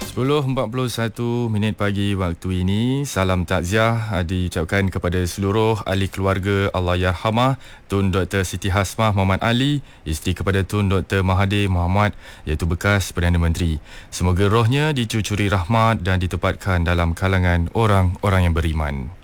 10.41 pagi waktu ini. Salam takziah diucapkan kepada seluruh ahli keluarga Allahyarhamah Tun Dr. Siti Hasmah Muhammad Ali, isteri kepada Tun Dr. Mahathir Mohamad, iaitu bekas Perdana Menteri. Semoga rohnya dicucuri rahmat dan ditempatkan dalam kalangan orang-orang yang beriman.